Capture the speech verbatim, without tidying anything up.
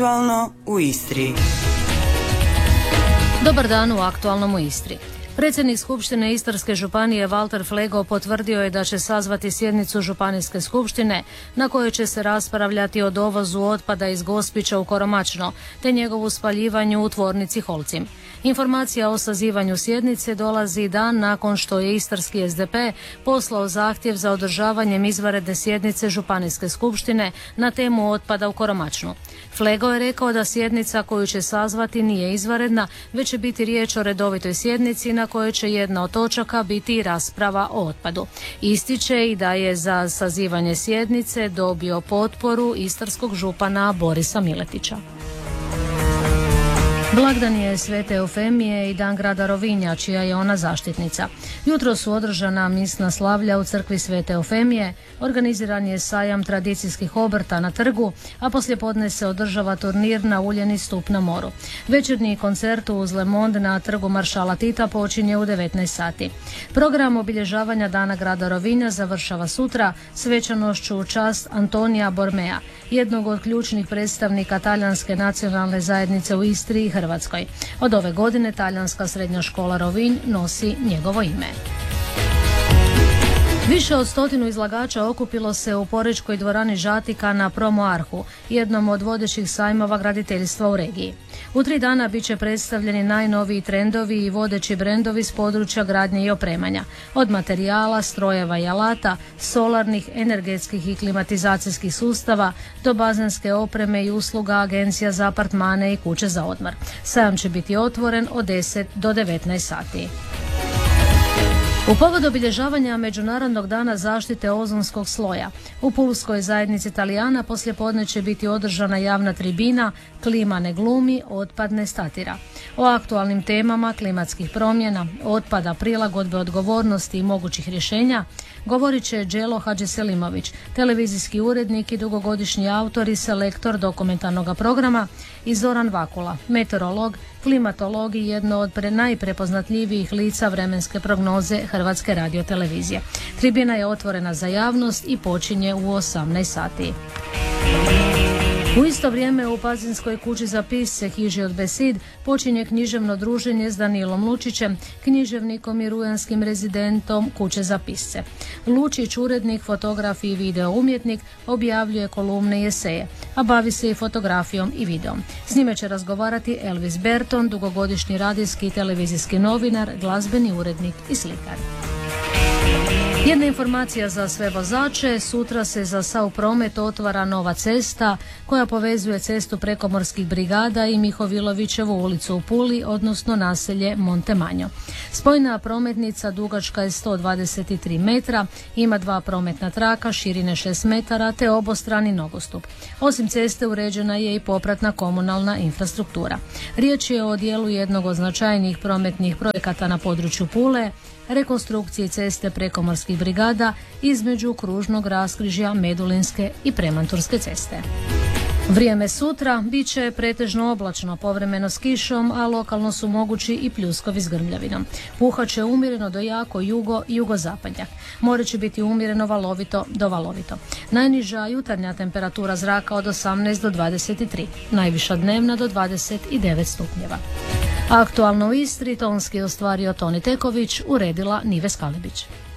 Aktualno u Istri. Dobar dan u Aktualnom u Istri. Predsjednik Skupštine Istarske županije Valter Flego potvrdio je da će sazvati sjednicu Županijske skupštine na kojoj će se raspravljati o dovozu otpada iz Gospića u Koromačno te njegovu spaljivanju u tvornici Holcim. Informacija o sazivanju sjednice dolazi dan nakon što je Istarski S D P poslao zahtjev za održavanjem izvanredne sjednice Županijske skupštine na temu otpada u Koromačnu. Flego je rekao da sjednica koju će sazvati nije izvanredna, već će biti riječ o redovitoj sjednici na kojoj će jedna od točaka biti i rasprava o otpadu. Ističe i da je za sazivanje sjednice dobio potporu istarskog župana Borisa Miletića. Blagdan je Svete Eufemije i dan grada Rovinja, čija je ona zaštitnica. Jutro su održana misna slavlja u crkvi Svete Eufemije, organiziran je sajam tradicijskih obrta na trgu, a poslijepodne se održava turnir na uljeni stup na moru. Večernji koncert uz Le Monde na trgu Maršala Tita počinje u devetnaest sati. Program obilježavanja dana grada Rovinja završava sutra svečanošću u čast Antonija Bormea, jednog od ključnih predstavnika talijanske nacionalne zajednice u Istri i Hrvatskoj. Od ove godine talijanska srednja škola Rovinj nosi njegovo ime. Više od stotinu izlagača okupilo se u Porečkoj dvorani Žatika na Promo Arhu, jednom od vodećih sajmova graditeljstva u regiji. U tri dana bit će predstavljeni najnoviji trendovi i vodeći brendovi s područja gradnje i opremanja, od materijala, strojeva i alata, solarnih, energetskih i klimatizacijskih sustava, do bazenske opreme i usluga agencija za apartmane i kuće za odmor. Sajam će biti otvoren od deset do devetnaest sati. U povodu obilježavanja Međunarodnog dana zaštite ozonskog sloja u Pulskoj zajednici Talijana poslijepodne će biti održana javna tribina Klima ne glumi, otpad ne statira. O aktualnim temama klimatskih promjena, otpada, prilagodbe, odgovornosti i mogućih rješenja govorit će Đelo Hadžiselimović, televizijski urednik i dugogodišnji autor i selektor dokumentarnog programa, i Zoran Vakula, meteorolog, klimatolog i jedno od pre najprepoznatljivijih lica vremenske prognoze Hrvatske radiotelevizije. Tribina je otvorena za javnost i počinje u osamnaest sati. U isto vrijeme u Pazinskoj kući za pisce Hiži od Besid počinje književno druženje s Danilom Lučićem, književnikom i rujanskim rezidentom kuće za pisce. Lučić, urednik, fotograf i video umjetnik, objavljuje kolumne i eseje, a bavi se i fotografijom i videom. S njime će razgovarati Elvis Berton, dugogodišnji radijski i televizijski novinar, glazbeni urednik i slikar. Jedna informacija za sve vozače, sutra se za sav promet otvara nova cesta koja povezuje cestu Prekomorskih brigada i Mihovilovićevu ulicu u Puli, odnosno naselje Montemanjo. Spojna prometnica dugačka je sto dvadeset tri metra, ima dva prometna traka širine šest metara te obostrani nogostup. Osim ceste uređena je i popratna komunalna infrastruktura. Riječ je o dijelu jednog od značajnijih prometnih projekata na području Pule, rekonstrukcije ceste Prekomorskih brigada između kružnog raskrižja Medulinske i Premanturske ceste. Vrijeme sutra bit će pretežno oblačno, povremeno s kišom, a lokalno su mogući i pljuskovi s grmljavinom. Puhat će umjereno do jako jugo i jugozapadnjak. More će biti umjereno valovito do valovito. Najniža jutarnja temperatura zraka od osamnaest do dvadeset tri, najviša dnevna do dvadeset devet stupnjeva. Aktualno u Istri tonski ostvario Toni Teković, uredila Nive Skalibić.